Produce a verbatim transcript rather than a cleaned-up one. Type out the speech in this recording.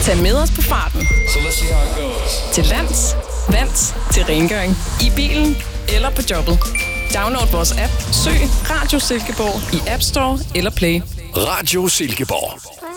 Tag med os på farten. So let's see how it goes. Til lands, vands, til rengøring, i bilen eller på jobbet. Download vores app. Søg Radio Silkeborg i App Store eller Play. Radio Silkeborg.